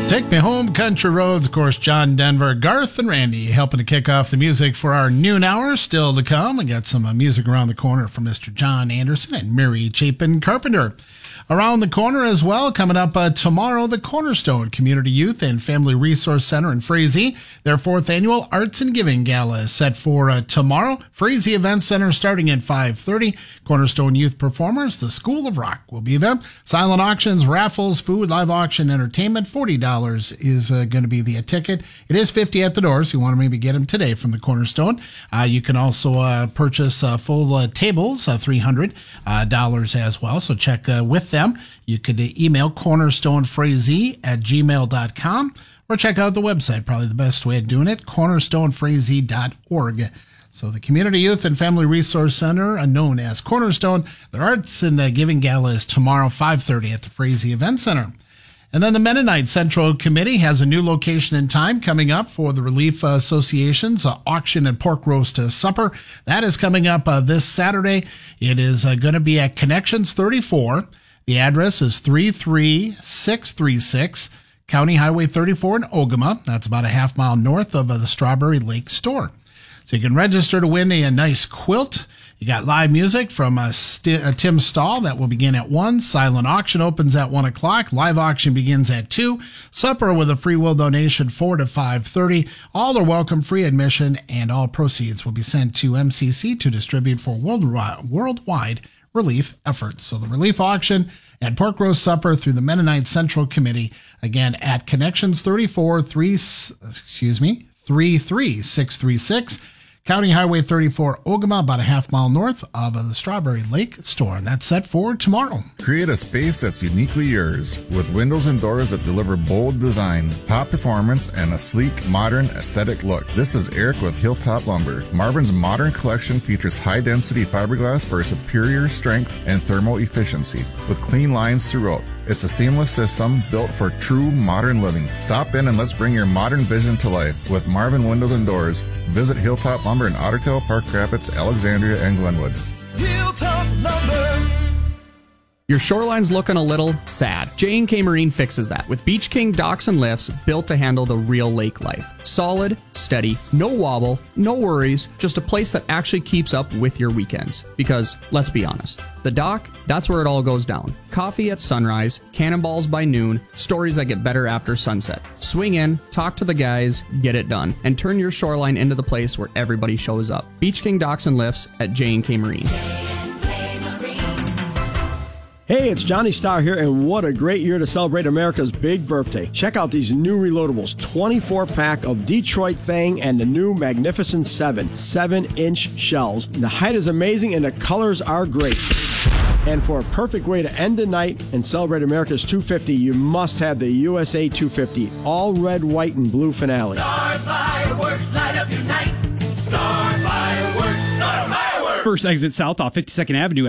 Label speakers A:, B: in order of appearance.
A: Take Me Home, Country Roads. Of course, John Denver, Garth, and Randy helping to kick off the music for our noon hour. Still to come, we got some music around the corner from Mr. John Anderson and Mary Chapin Carpenter. Around the corner as well, coming up tomorrow, the Cornerstone Community Youth and Family Resource Center in Frazee. Their 4th annual Arts and Giving Gala is set for tomorrow. Frazee Event Center starting at 5:30. Cornerstone Youth Performers, the School of Rock, will be there. Silent auctions, raffles, food, live auction, entertainment. $40 is going to be the ticket. It is $50 at the door, so you want to maybe get them today from the Cornerstone. You can also purchase full tables, $300 as well, so check with them. You could email cornerstonefrazee@gmail.com or check out the website, probably the best way of doing it, cornerstonefrazee.org. So the Community Youth and Family Resource Center, known as Cornerstone, their Arts and Giving Gala is tomorrow, 5:30 at the Frazee Event Center. And then the Mennonite Central Committee has a new location and time coming up for the Relief Association's auction and pork roast supper. That is coming up this Saturday. It is going to be at Connections 34. The address is 33636 County Highway 34 in Ogama. That's about a half mile north of the Strawberry Lake store. So you can register to win a nice quilt. You got live music from Tim Stahl that will begin at 1. Silent auction opens at 1 o'clock. Live auction begins at 2. Supper with a free will donation 4 to 5:30. All are welcome, free admission, and all proceeds will be sent to MCC to distribute for worldwide relief efforts. So the relief auction and pork roast supper through the Mennonite Central Committee, again at Connections 33636 County Highway 34, Ogama, about a half mile north of the Strawberry Lake store. And that's set for tomorrow.
B: Create a space that's uniquely yours with windows and doors that deliver bold design, top performance, and a sleek, modern, aesthetic look. This is Eric with Hilltop Lumber. Marvin's modern collection features high-density fiberglass for superior strength and thermal efficiency with clean lines throughout. It's a seamless system built for true modern living. Stop in and let's bring your modern vision to life with Marvin Windows and Doors. Visit Hilltop Lumber in Ottertail, Park Rapids, Alexandria, and Glenwood.
C: Hilltop Lumber.
D: Your shoreline's looking a little sad. J&K Marine fixes that with Beach King docks and lifts built to handle the real lake life. Solid, steady, no wobble, no worries, just a place that actually keeps up with your weekends. Because, let's be honest, the dock, that's where it all goes down. Coffee at sunrise, cannonballs by noon, stories that get better after sunset. Swing in, talk to the guys, get it done, and turn your shoreline into the place where everybody shows up. Beach King docks and lifts at J&K Marine.
E: Hey, it's Johnny Starr here, and what a great year to celebrate America's big birthday. Check out these new reloadables, 24-pack of Detroit Fang and the new Magnificent 7-inch shells. The height is amazing and the colors are great. And for a perfect way to end the night and celebrate America's 250, you must have the USA 250, all red, white, and blue finale.
C: Star fireworks, light up your night. Star fireworks, star fireworks.
F: First exit south off 52nd Avenue.